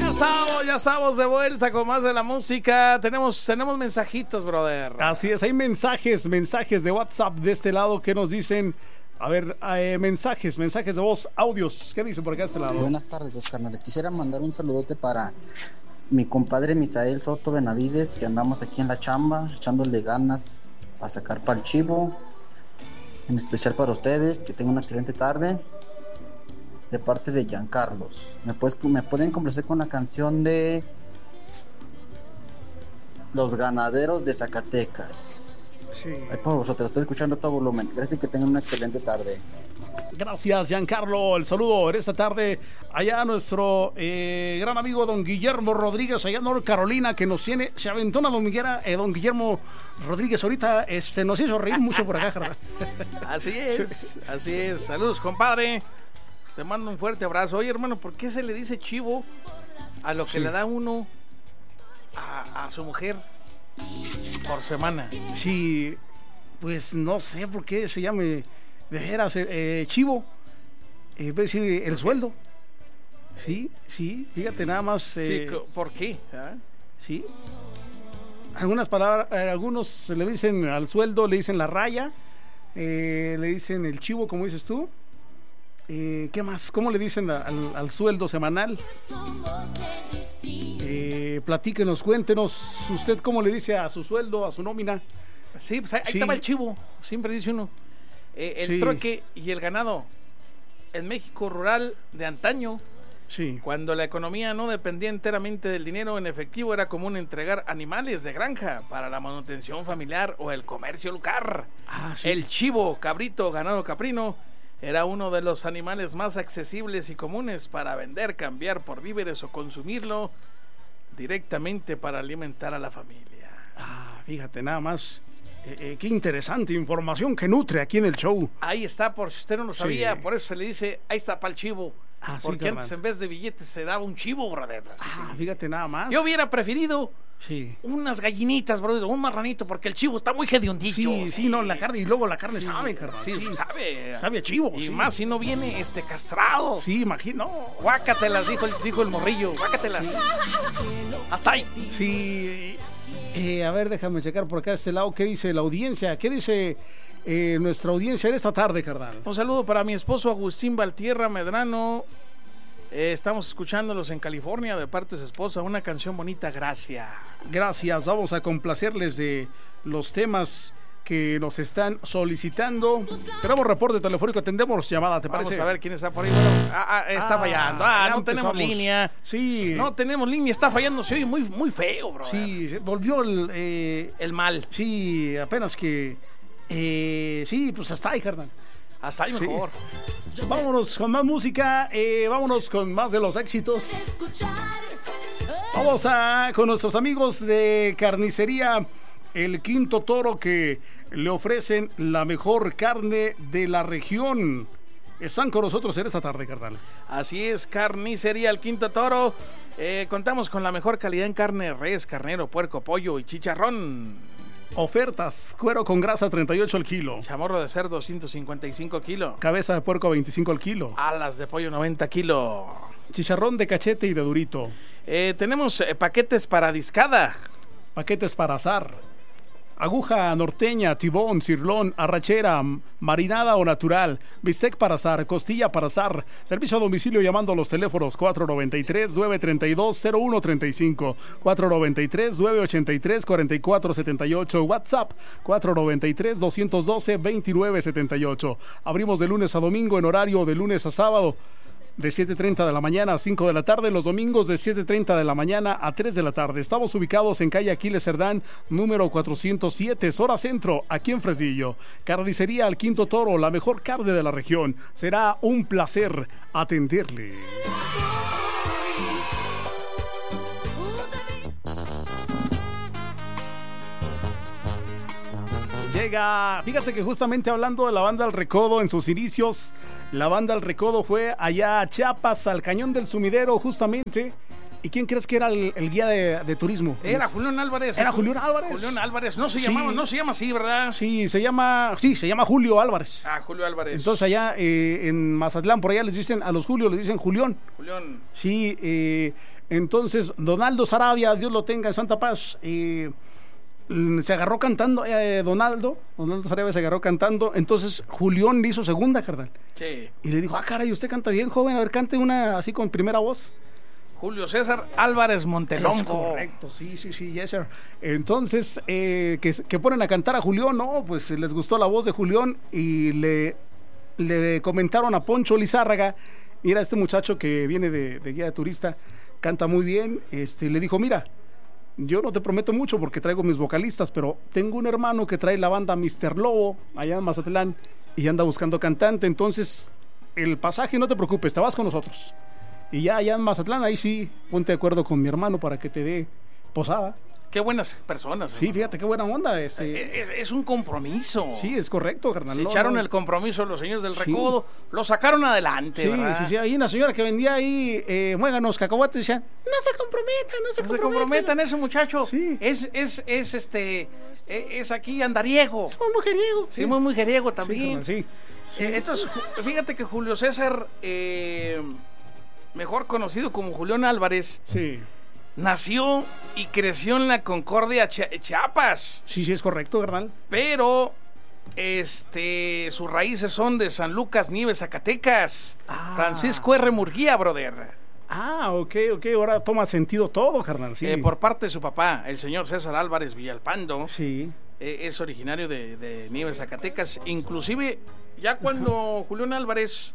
Ya estamos de vuelta con más de la música. Tenemos mensajitos, brother. Así es, hay mensajes de WhatsApp de este lado que nos dicen. A ver, mensajes de voz, audios. ¿Qué dicen por acá de este lado? Buenas tardes, los carnales. Quisiera mandar un saludote para mi compadre Misael Soto Benavides, que andamos aquí en la chamba, echándole ganas a sacar para el chivo. En especial para ustedes, que tengan una excelente tarde. De parte de Giancarlos. ¿Me pueden complacer con la canción de Los Ganaderos de Zacatecas? Sí. Ay, por vosotros, estoy escuchando a todo volumen. Gracias y que tengan una excelente tarde. Gracias, Giancarlo. El saludo en esta tarde allá a nuestro gran amigo don Guillermo Rodríguez, allá en North Carolina, que nos tiene, se aventó una dominguera. Don Guillermo Rodríguez ahorita nos hizo reír mucho por acá, ¿verdad? Así es. Saludos, compadre. Te mando un fuerte abrazo. Oye, hermano, ¿por qué se le dice chivo a lo que le da uno a su mujer por semana? Sí, pues no sé por qué se llame de veras chivo. Voy a decir el sueldo. Sí, fíjate nada más. Sí, ¿por qué? ¿Ah? Sí. Algunas palabras, algunos le dicen al sueldo, le dicen la raya, le dicen el chivo, como dices tú. ¿Qué más? ¿Cómo le dicen al sueldo semanal? Platíquenos, cuéntenos. ¿Usted cómo le dice a su sueldo, a su nómina? Sí, pues ahí estaba el chivo. Siempre dice uno. El trueque y el ganado. En México rural de antaño, cuando la economía no dependía enteramente del dinero en efectivo, era común entregar animales de granja para la manutención familiar o el comercio local. El chivo, cabrito, ganado caprino, era uno de los animales más accesibles y comunes para vender, cambiar por víveres o consumirlo directamente para alimentar a la familia. Fíjate nada más. Qué interesante información que nutre aquí en el show. Ahí está, por si usted no lo sabía, por eso se le dice, ahí está para el chivo. Porque antes en vez de billetes se daba un chivo, brother. Fíjate nada más. Yo hubiera preferido unas gallinitas, brother, un marranito, porque el chivo está muy hediondillo. Sí, no, la carne, y luego la carne sabe, carnal. Sabe a chivo. Y más si no viene castrado. Sí, imagino. Guácatelas, dijo el morrillo, guácatelas. Hasta ahí. Sí. A ver, déjame checar por acá de este lado qué dice la audiencia, qué dice nuestra audiencia en esta tarde, carnal. Un saludo para mi esposo Agustín Valtierra Medrano. Estamos escuchándolos en California de parte de su esposa. Una canción bonita, gracias. Gracias, vamos a complacerles de los temas que nos están solicitando. Tenemos reporte telefónico, atendemos llamada, ¿te parece? Vamos a ver quién está por ahí. Bueno, está fallando. No tenemos línea. Sí. No tenemos línea, está fallando. Se oye muy, muy feo, bro. Sí, volvió el mal. Sí, apenas que... pues hasta ahí, carnal. Hasta ahí mejor. Vámonos con más música, vámonos con más de los éxitos. Vamos con nuestros amigos de Carnicería El Quinto Toro, que le ofrecen la mejor carne de la región. Están con nosotros en esta tarde, carnal. Así es, Carnicería El Quinto Toro. Contamos con la mejor calidad en carne, res, carnero, puerco, pollo y chicharrón. Ofertas: cuero con grasa 38 al kilo, chamorro de cerdo 155 kilos, cabeza de puerco 25 al kilo, alas de pollo 90 kilos, chicharrón de cachete y de durito. Tenemos paquetes para discada, paquetes para asar, aguja norteña, tibón, cirlón, arrachera, marinada o natural, bistec para asar, costilla para asar. Servicio a domicilio llamando a los teléfonos 493-932-0135, 493-983-4478, WhatsApp 493-212-2978. Abrimos de lunes a domingo en horario de lunes a sábado, de 7:30 de la mañana a 5 de la tarde, los domingos de 7:30 de la mañana a 3 de la tarde. Estamos ubicados en calle Aquiles Cerdán, número 407, Zona Centro, aquí en Fresnillo. Carnicería El Quinto Toro, la mejor carne de la región. Será un placer atenderle. Llega, fíjate que justamente hablando de la banda El Recodo en sus inicios, la banda El Recodo fue allá a Chiapas, al Cañón del Sumidero, justamente. ¿Y quién crees que era el guía de turismo? Era Julián Álvarez. Era Julián Álvarez. Julián Álvarez, no se llama así, ¿verdad? Sí, se llama Julio Álvarez. Julio Álvarez. Entonces allá en Mazatlán, por allá les dicen, a los Julio les dicen Julián. Julián. Sí, Entonces, Donaldo Sarabia, Dios lo tenga en santa paz, se agarró cantando, Donaldo Sarabia se agarró cantando. Entonces Julián le hizo segunda, carnal. Sí. Y le dijo, caray, usted canta bien, joven, a ver, cante una así con primera voz. Julio César Álvarez Montelongo. Es correcto, sí, yes sir. Entonces, que ponen a cantar a Julián, no, pues les gustó la voz de Julián y le comentaron a Poncho Lizárraga, mira, este muchacho que viene de guía de turista, canta muy bien, le dijo, mira, yo no te prometo mucho porque traigo mis vocalistas, pero tengo un hermano que trae la banda Mr. Lobo allá en Mazatlán y anda buscando cantante, entonces el pasaje no te preocupes, te vas con nosotros. Y ya allá en Mazatlán, ahí sí, ponte de acuerdo con mi hermano para que te dé posada. Qué buenas personas. Sí, fíjate, qué buena onda. Es un compromiso. Sí, es correcto, carnal. Se echaron el compromiso los señores del Recodo, lo sacaron adelante, sí, ¿verdad? Sí, ahí una señora que vendía ahí muéganos, cacahuates, decía, no se comprometan, ese muchacho. Sí. Es aquí andariego. Muy mujeriego. Sí, muy mujeriego también. Sí. Entonces, fíjate que Julio César, mejor conocido como Julián Álvarez, sí, nació y creció en la Concordia, Chiapas. Sí, es correcto, carnal. Pero sus raíces son de San Lucas Nieves, Zacatecas. Francisco R. Murguía, brother. Ok, ahora toma sentido todo, carnal. Sí. Por parte de su papá, el señor César Álvarez Villalpando. Sí. Es originario de Nieves, Zacatecas. Inclusive, ya cuando Julián Álvarez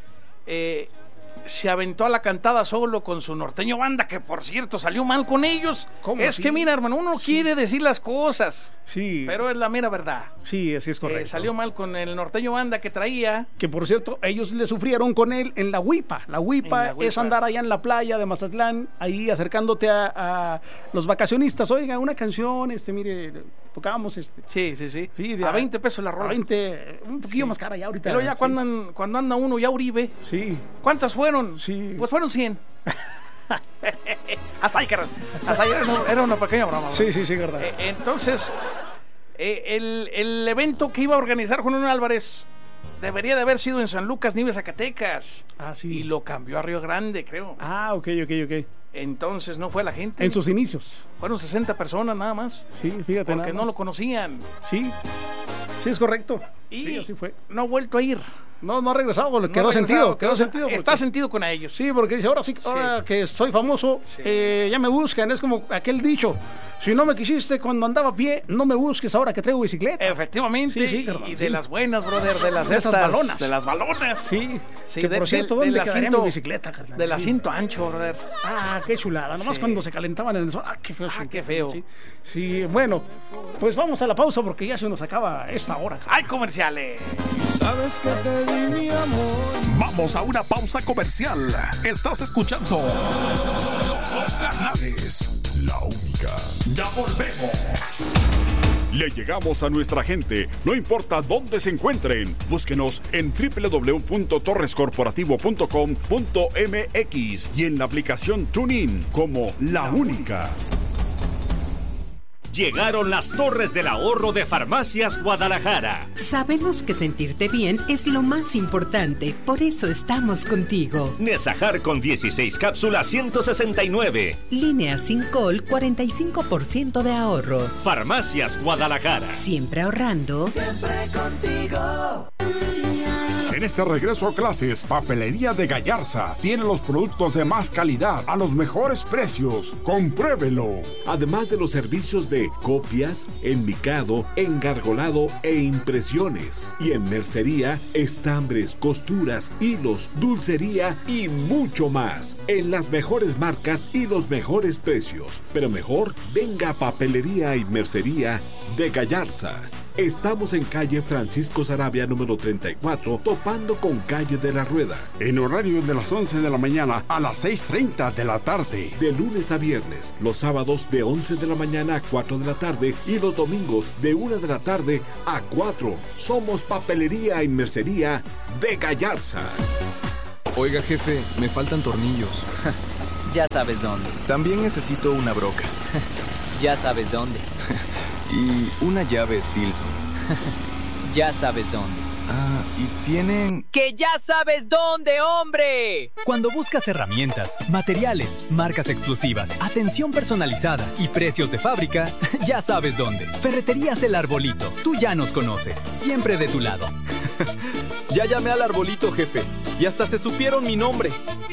se aventó a la cantada solo con su norteño banda, que por cierto salió mal con ellos. ¿Cómo es así? que mira, hermano, uno quiere decir las cosas, sí, pero es la mera verdad. Sí, así es correcto. Salió mal con el norteño banda que traía. Que por cierto, ellos le sufrieron con él en la huipa. La huipa es andar allá en la playa de Mazatlán, ahí acercándote a los vacacionistas. Oiga, una canción, mire, tocábamos Sí, a 20 pesos la rola. A 20, un poquillo más cara ya ahorita. Pero ya cuando anda uno ya Uribe. Sí. ¿Cuántas fueron? Sí. Pues fueron 100. Hasta ahí, carnal. Hasta ahí era una pequeña broma. Sí, verdad. Entonces, el evento que iba a organizar Julián Álvarez debería de haber sido en San Lucas Nieves, Zacatecas. Sí. Y lo cambió a Río Grande, creo. Ok. Entonces no fue la gente. En sus inicios. Fueron 60 personas nada más. Sí, fíjate. Porque no lo conocían. Sí, es correcto. Y sí, así fue. No ha vuelto a ir. No ha regresado, quedó sentido. Está sentido con ellos. Sí, porque dice, ahora que soy famoso, ya me buscan. Es como aquel dicho, si no me quisiste cuando andaba a pie, no me busques ahora que traigo bicicleta. Efectivamente, y de las buenas, brother, de las balonas. De las balonas. Sí, que por cierto, ¿dónde quedaría mi bicicleta, carnal? Del asiento ancho, brother. Qué chulada, nomás cuando se calentaban en el sol. Qué feo. Qué feo. Sí, bueno, pues vamos a la pausa porque ya se nos acaba esta hora, carnal. ¡Hay comerciales! ¿Sabes qué te di, mi amor? Vamos a una pausa comercial. Estás escuchando Los Canales, la única. Ya volvemos. Le llegamos a nuestra gente, no importa dónde se encuentren. Búsquenos en www.torrescorporativo.com.mx y en la aplicación TuneIn como La Única. Llegaron las Torres del Ahorro de Farmacias Guadalajara. Sabemos que sentirte bien es lo más importante, por eso estamos contigo. Nesajar con 16 cápsulas 169. Línea Sincol 45% de ahorro. Farmacias Guadalajara. Siempre ahorrando. Siempre contigo. En este regreso a clases, Papelería de Gallarza tiene los productos de más calidad a los mejores precios. ¡Compruébelo! Además de los servicios de copias, enmicado, engargolado e impresiones. Y en mercería, estambres, costuras, hilos, dulcería y mucho más. En las mejores marcas y los mejores precios. Pero mejor, venga a Papelería y Mercería de Gallarza. Estamos en calle Francisco Sarabia número 34, topando con calle de la Rueda. En horario de las 11 de la mañana a las 6:30 de la tarde. De lunes a viernes, los sábados de 11 de la mañana a 4 de la tarde y los domingos de 1 de la tarde a 4. Somos Papelería y Mercería de Gallarza. Oiga, jefe, me faltan tornillos. Ya sabes dónde. También necesito una broca. Ya sabes dónde. Y una llave Stilson. Ya sabes dónde. y tienen... ¡Que ya sabes dónde, hombre! Cuando buscas herramientas, materiales, marcas exclusivas, atención personalizada y precios de fábrica, ya sabes dónde. Ferreterías El Arbolito. Tú ya nos conoces. Siempre de tu lado. Ya llamé al Arbolito, jefe. Y hasta se supieron mi nombre.